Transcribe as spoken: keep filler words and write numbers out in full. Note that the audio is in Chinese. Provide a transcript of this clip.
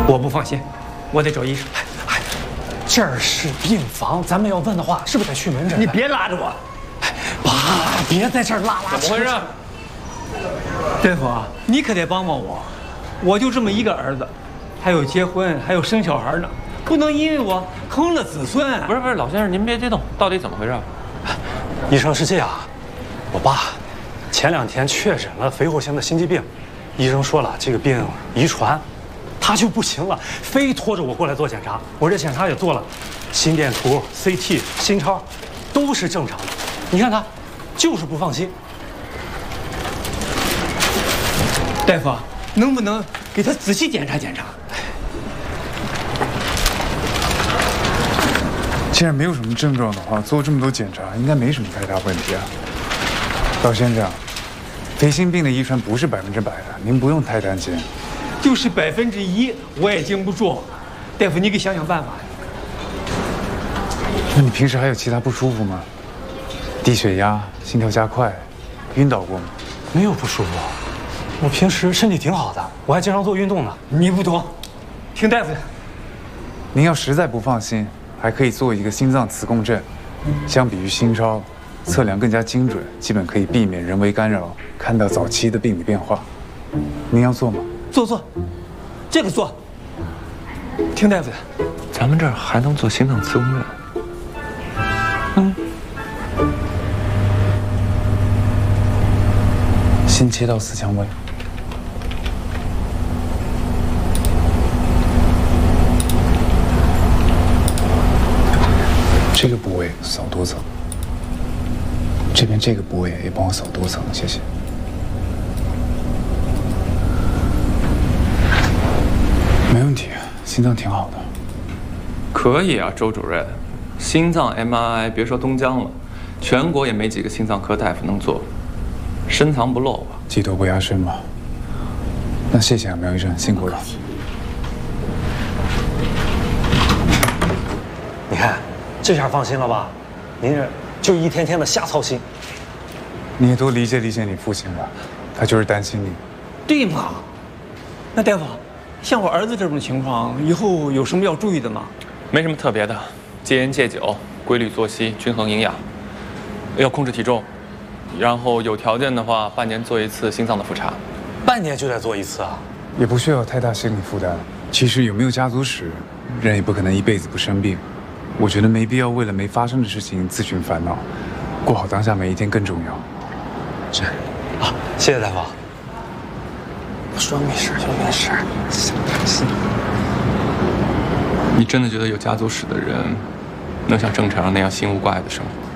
我不放心，我得找医生。 哎，这儿是病房，咱们要问的话，是不是得去门诊？ 你别拉着我。 哎，爸，别在这儿拉拉。 怎么回事？大夫啊，你可得帮帮我，我就这么一个儿子，还有结婚，还有生小孩呢，不能因为我坑了子孙。 不是不是，老先生您别激动，到底怎么回事？ 医生是这样，我爸前两天确诊了肥厚型的心肌病，医生说了这个病遗传，他就不行了，非拖着我过来做检查。我这检查也做了，心电图、C T、心超都是正常的。你看他，就是不放心。 大夫，能不能给他仔细检查检查？ 既然没有什么症状的话，做这么多检查应该没什么太大问题啊。老先生，肥心病的遗传不是百分之百的，您不用太担心。 就是百分之一，我也经不住。大夫，你给想想办法。 那你平时还有其他不舒服吗？低血压、心跳加快，晕倒过吗？ 没有不舒服，我平时身体挺好的，我还经常做运动呢。 你不懂，听大夫的。 您要实在不放心，还可以做一个心脏磁共振，相比于心超，测量更加精准，基本可以避免人为干扰，看到早期的病理变化。您要做吗？ 做做，这个做。听大夫的。 咱们这儿还能做心脏磁共振？ 嗯。 心切到四蔷薇。这个部位扫多层，这边这个部位也帮我扫多层，谢谢。没问题，心脏挺好的。 可以啊，周主任，心脏 M R I 别说东江了，全国也没几个心脏科大夫能做，深藏不露啊。 技多不压身嘛。那谢谢啊，苗医生，辛苦了。 你看。这下放心了吧？您这就一天天的瞎操心。 你也多理解理解你父亲吧，他就是担心你。 对嘛？那大夫，像我儿子这种情况，以后有什么要注意的吗？ 没什么特别的，戒烟戒酒，规律作息，均衡营养，要控制体重，然后有条件的话，半年做一次心脏的复查。 半年就得做一次啊？ 也不需要太大心理负担。其实有没有家族史，人也不可能一辈子不生病。我觉得没必要为了没发生的事情自寻烦恼，过好当下每一天更重要。 是，啊，谢谢大夫。我说没事就没事，小心。 你真的觉得有家族史的人能像正常人那样心无挂碍的生活？